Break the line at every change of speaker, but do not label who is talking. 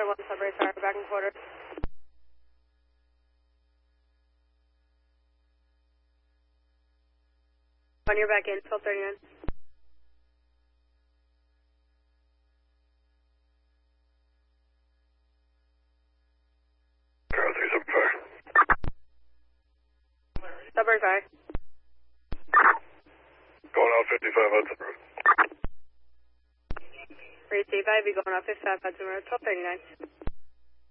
Center 1 Sudbury, sorry, back in quarters. On your back in, 1239.
Carl 375.
Sudbury, sorry.
Going out 55 Hudson Road.
Receive, I'll be going off 55 Hudson Road, 1239.